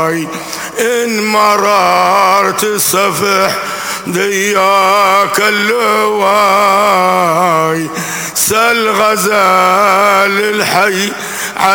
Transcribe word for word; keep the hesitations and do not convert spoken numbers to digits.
إن مررت الصفح دياك اللواي سل غزال الحي